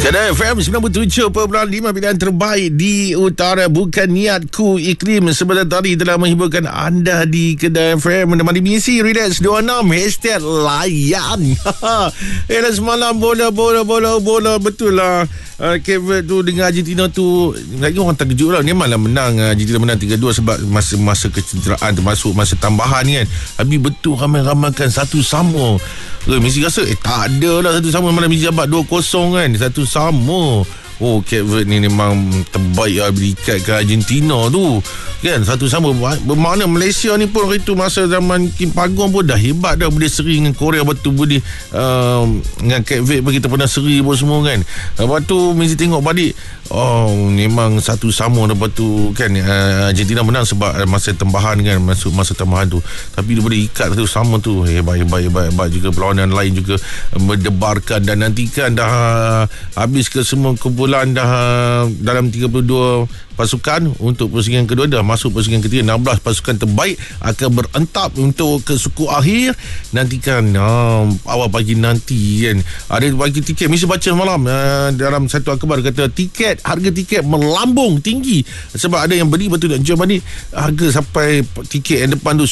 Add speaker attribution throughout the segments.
Speaker 1: Kedai FM 97.5 pilihan terbaik di utara. Bukan niatku iklim sebentar tadi telah menghiburkan anda di Kedai FM menemani misi Relax 26 hashtag layan. Dan semalam bola betul lah. Kevin tu dengan Argentina tu lagi orang terkejut lah. Ni malah menang, Argentina menang 3-2 sebab masa kecederaan termasuk masa tambahan kan. Habis betul ramai-ramaikan satu sama. Mesti rasa tak ada lah satu sama. Malah mesti jabat 2-0 kan. Satu sama. Oh, Kevin ni memang terbaik lah berikat ke Argentina tu kan, satu sama. Bermakna Malaysia ni pun hari tu masa zaman Kim Pagong pun dah hebat dah, boleh seri dengan Korea. Lepas tu boleh dengan Kevin pun kita pernah seri pun semua kan. Lepas tu mesti tengok balik, oh memang satu sama. Lepas tu kan Argentina menang sebab masa tambahan kan, masuk masa tambahan tu. Tapi dia boleh ikat satu sama tu. Hebat juga. Perlawanan lain juga mendebarkan dan nantikan dah habis ke semua kumpulan dah dalam 32 pasukan untuk pusingan kedua, dah masuk pusingan ketiga. 16 pasukan terbaik akan berentap untuk ke suku akhir. Nantikan awal pagi nanti kan. Ada bagi tiket, mesti baca malam dalam satu akhbar kata harga tiket melambung tinggi sebab ada yang beli betul nak jual balik. Harga sampai tiket yang depan tu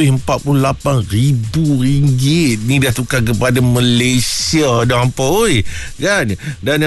Speaker 1: RM148,000 ni dah tukar kepada Malaysia dah apa kan. Dan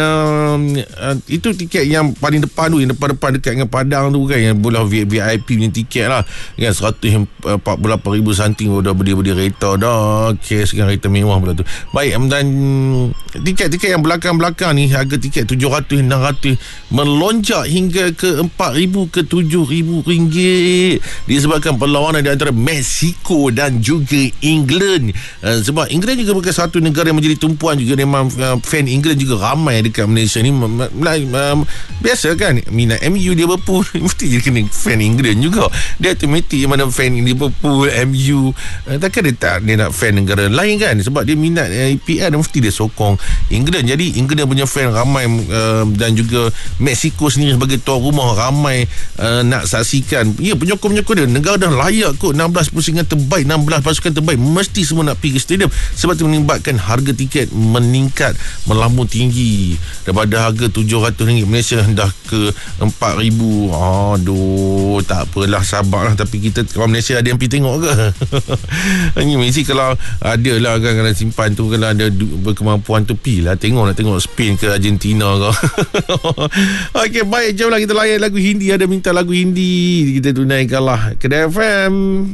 Speaker 1: itu tiket yang paling depan tu, yang depan-depan dekat dengan Padang tu kan, yang bola VIP punya tiket lah kan, RM148,000 something. Dah beli kereta dah, kes dengan kereta mewah pula tu. Baik, dan tiket-tiket yang belakang-belakang ni harga tiket RM700, RM600 melonjak hingga ke RM4,000 ke RM7,000 disebabkan perlawanan di antara Mexico dan juga England. Sebab England juga bukan satu negara yang menjadi tumpuan juga. Memang fan England juga ramai dekat Malaysia ni. Biasa kan, minat MU Liverpool mesti je kena fan England juga. Dia automatik mana fan Liverpool, MU. Takkan dia nak fan negara lain kan, sebab dia minat EPL, mesti dia sokong England. Jadi England punya fan ramai, dan juga Mexico sendiri sebagai tuan rumah ramai nak saksikan. Ya, penyokong-penyokong dia, negara dah layak kot 16 pusingan terbaik, 16 pasukan terbaik, mesti semua nak pergi ke stadium. Sebab itu menyebabkan harga tiket meningkat melambung tinggi daripada harga RM700 Malaysia dah ke RM4,000. Aduh, tak apalah, sabarlah. Tapi kita orang Malaysia ada yang pergi tengok ke? Ini mesti kalau ada lah kan, kalau simpan tu, kalau ada berkemampuan tu pilah tengok, nak tengok Spain ke Argentina ke. Okey, baik, jomlah kita layan lagu Hindi. Ada minta lagu Hindi, kita tunaikanlah. Kedai FM.